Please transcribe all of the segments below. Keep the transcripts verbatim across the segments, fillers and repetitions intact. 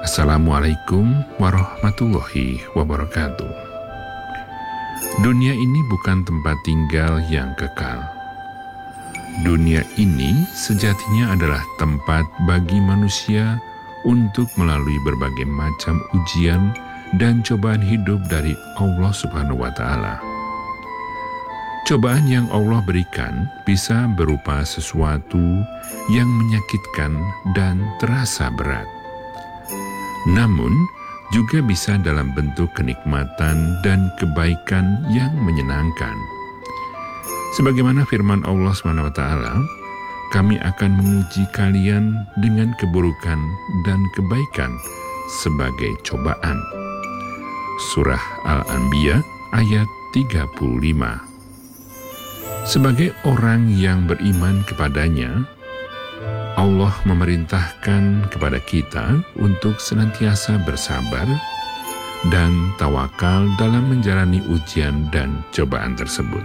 Assalamualaikum warahmatullahi wabarakatuh. Dunia ini bukan tempat tinggal yang kekal. Dunia ini sejatinya adalah tempat bagi manusia untuk melalui berbagai macam ujian dan cobaan hidup dari Allah Subhanahu wa Ta'ala. Cobaan yang Allah berikan bisa berupa sesuatu yang menyakitkan dan terasa berat. Namun, juga bisa dalam bentuk kenikmatan dan kebaikan yang menyenangkan. Sebagaimana firman Allah subhanahu wa taala, kami akan menguji kalian dengan keburukan dan kebaikan sebagai cobaan. Surah Al-Anbiya ayat tiga puluh lima. Sebagai orang yang beriman kepadanya, Allah memerintahkan kepada kita untuk senantiasa bersabar dan tawakal dalam menjalani ujian dan cobaan tersebut.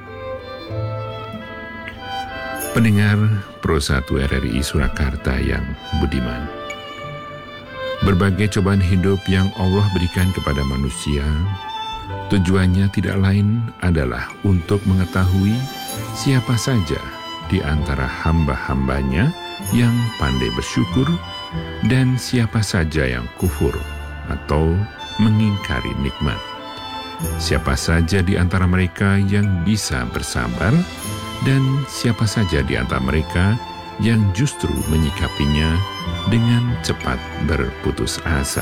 Pendengar Pro satu R R I Surakarta yang budiman, berbagai cobaan hidup yang Allah berikan kepada manusia, tujuannya tidak lain adalah untuk mengetahui siapa saja di antara hamba-hambanya yang pandai bersyukur dan siapa saja yang kufur atau mengingkari nikmat. Siapa saja di antara mereka yang bisa bersabar dan siapa saja di antara mereka yang justru menyikapinya dengan cepat berputus asa.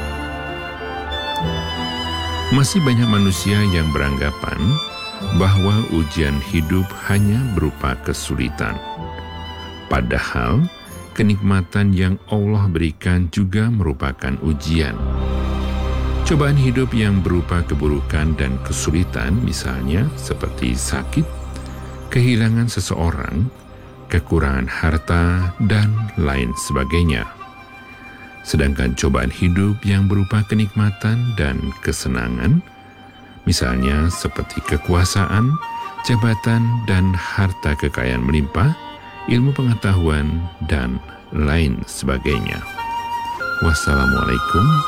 Masih banyak manusia yang beranggapan bahwa ujian hidup hanya berupa kesulitan. Padahal, kenikmatan yang Allah berikan juga merupakan ujian. Cobaan hidup yang berupa keburukan dan kesulitan, misalnya seperti sakit, kehilangan seseorang, kekurangan harta, dan lain sebagainya. Sedangkan cobaan hidup yang berupa kenikmatan dan kesenangan, misalnya seperti kekuasaan, jabatan, dan harta kekayaan melimpah, ilmu pengetahuan, dan lain sebagainya. Wassalamualaikum